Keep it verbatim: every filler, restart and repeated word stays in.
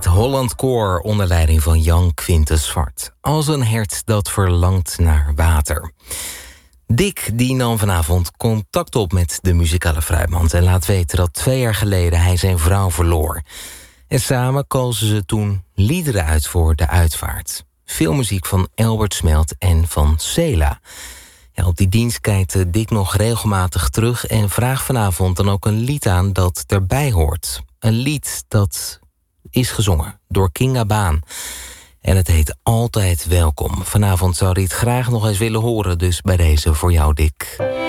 Het Holland Koor onder leiding van Jan Quintus Zwart. Als een hert dat verlangt naar water. Dick die nam vanavond contact op met de muzikale fruitmand en laat weten dat twee jaar geleden hij zijn vrouw verloor. En samen kozen ze toen liederen uit voor de uitvaart. Veel muziek van Elbert Smelt en van Cela. Ja, op die dienst kijkt Dick nog regelmatig terug en vraagt vanavond dan ook een lied aan dat erbij hoort. Een lied dat is gezongen door Kinga Baan. En het heet Altijd Welkom. Vanavond zou hij het graag nog eens willen horen, dus bij deze voor jou, Dick.